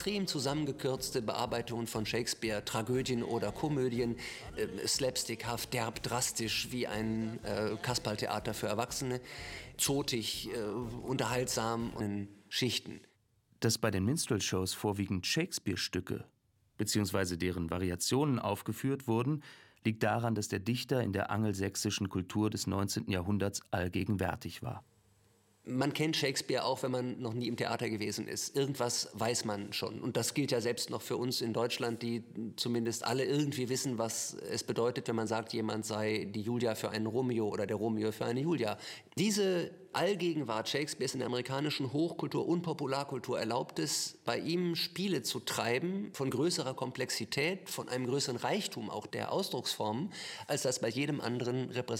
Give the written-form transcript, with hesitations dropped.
extrem zusammengekürzte Bearbeitungen von Shakespeare, Tragödien oder Komödien, slapstickhaft, derb, drastisch wie ein Kasperltheater für Erwachsene, zotig, unterhaltsam in Schichten. Dass bei den Minstrel-Shows vorwiegend Shakespeare-Stücke bzw. deren Variationen aufgeführt wurden, liegt daran, dass der Dichter in der angelsächsischen Kultur des 19. Jahrhunderts allgegenwärtig war. Man kennt Shakespeare auch, wenn man noch nie im Theater gewesen ist. Irgendwas weiß man schon. Und das gilt ja selbst noch für uns in Deutschland, die zumindest alle irgendwie wissen, was es bedeutet, wenn man sagt, jemand sei die Julia für einen Romeo oder der Romeo für eine Julia. Diese Allgegenwart Shakespeares in der amerikanischen Hochkultur und Popularkultur erlaubt es, bei ihm Spiele zu treiben von größerer Komplexität, von einem größeren Reichtum auch der Ausdrucksformen, als das bei jedem anderen Repräsentanten